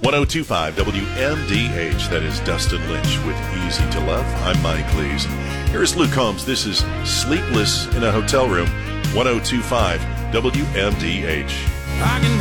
1025 WMDH. That is Dustin Lynch with Easy to Love. I'm Mike Lees. Here's Luke Combs. This is Sleepless in a Hotel Room. 1025 WMDH. I can